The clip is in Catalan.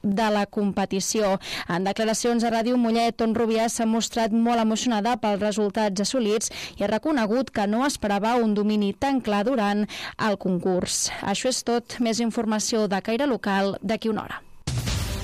de la competició. En declaracions a Ràdio Mollet, Ton Rubià s'ha mostrat molt emocionada pels resultats assolits i ha reconegut que no esperava un domini tan clar durant el concurs. Això és tot. Més informació de caire local d'aquí una hora.